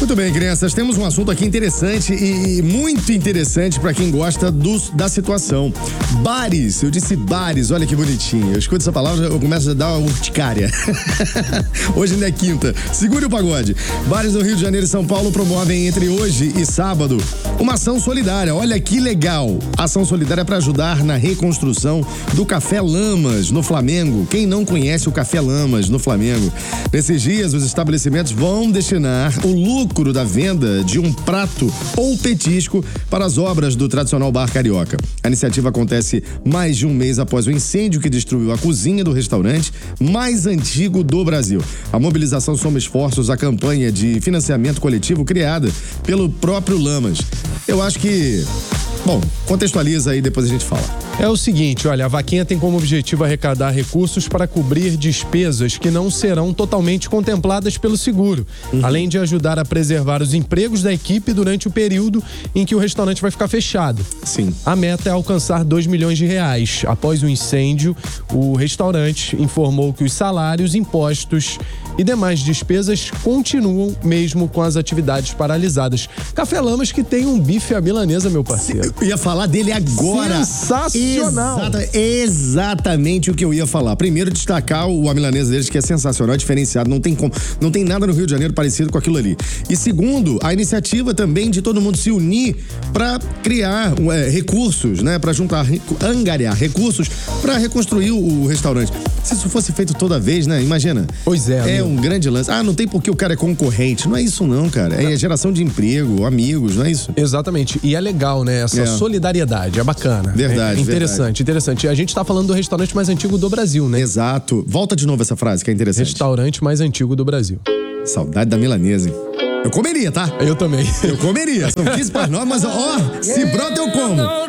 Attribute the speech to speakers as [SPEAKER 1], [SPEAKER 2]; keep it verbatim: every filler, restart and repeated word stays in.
[SPEAKER 1] Muito bem, crianças, temos um assunto aqui interessante e muito interessante para quem gosta do, da situação. Bares, eu disse bares, olha que bonitinho. Eu escuto essa palavra, eu começo a dar uma urticária. Hoje ainda é quinta. Segure o pagode. Bares do Rio de Janeiro e São Paulo promovem entre hoje e sábado uma ação solidária. Olha que legal. Ação solidária para ajudar na reconstrução do Café Lamas, no Flamengo. Quem não conhece o Café Lamas, no Flamengo? Nesses dias, os estabelecimentos vão destinar o lucro da venda de um prato ou petisco para as obras do tradicional bar carioca. A iniciativa acontece mais de um mês após o incêndio que destruiu a cozinha do restaurante mais antigo do Brasil. A mobilização soma esforços à campanha de financiamento coletivo criada pelo próprio Lamas. Eu acho que... Bom, contextualiza aí, depois a gente fala.
[SPEAKER 2] É o seguinte, olha, a vaquinha tem como objetivo arrecadar recursos para cobrir despesas que não serão totalmente contempladas pelo seguro, uhum. além de ajudar a preservar os empregos da equipe durante o período em que o restaurante vai ficar fechado.
[SPEAKER 1] Sim.
[SPEAKER 2] A meta é alcançar dois milhões de reais. Após o incêndio, o restaurante informou que os salários, impostos e demais despesas continuam mesmo com as atividades paralisadas. Café Lamas, que tem um bife à milanesa, meu parceiro.
[SPEAKER 1] Eu ia falar dele agora.
[SPEAKER 2] Sensacional.
[SPEAKER 1] Exata, exatamente o que eu ia falar. Primeiro, destacar o a milanesa deles, que é sensacional, é diferenciado. Não tem como, não tem nada no Rio de Janeiro parecido com aquilo ali. E segundo, a iniciativa também de todo mundo se unir para criar é, recursos, né? Para juntar, angariar recursos para reconstruir o, o restaurante. Se isso fosse feito toda vez, né? Imagina.
[SPEAKER 2] Pois é.
[SPEAKER 1] É amigo. Um grande lance. Ah, não tem porque o cara é concorrente. Não é isso não, cara. É geração de emprego, amigos, não é isso?
[SPEAKER 2] Exatamente. E é legal, né? Essa
[SPEAKER 1] é.
[SPEAKER 2] solidariedade. É bacana.
[SPEAKER 1] Verdade,
[SPEAKER 2] é interessante,
[SPEAKER 1] verdade.
[SPEAKER 2] interessante. A gente tá falando do restaurante mais antigo do Brasil, né?
[SPEAKER 1] Exato. Volta de novo essa frase, que é interessante.
[SPEAKER 2] Restaurante mais antigo do Brasil.
[SPEAKER 1] Saudade da milanesa, hein? Eu comeria, tá?
[SPEAKER 2] Eu também.
[SPEAKER 1] Eu comeria. São quinze para nove, mas ó, se brota eu como.